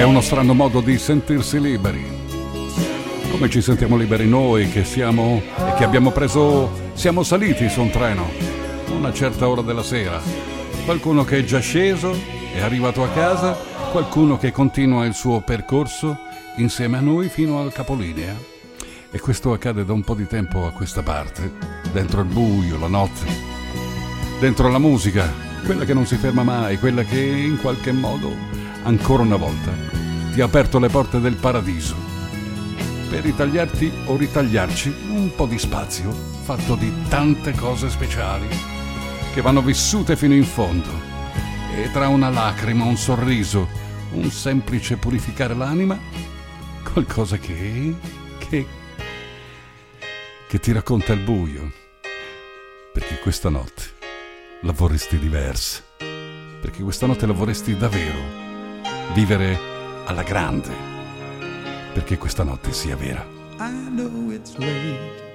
uno strano modo di sentirsi liberi. Come ci sentiamo liberi noi che siamo e che siamo saliti su un treno a una certa ora della sera. Qualcuno che è già sceso, è arrivato a casa, qualcuno che continua il suo percorso insieme a noi fino al capolinea. E questo accade da un po' di tempo a questa parte, dentro il buio, la notte, dentro la musica, quella che non si ferma mai, quella che in qualche modo, ancora una volta, ti ha aperto le porte del paradiso per ritagliarti o ritagliarci un po' di spazio fatto di tante cose speciali che vanno vissute fino in fondo, e tra una lacrima, un sorriso, un semplice purificare l'anima, qualcosa che ti racconta il buio, perché questa notte la vorresti diversa, perché questa notte la vorresti davvero vivere alla grande, perché questa notte sia vera. I know it's late,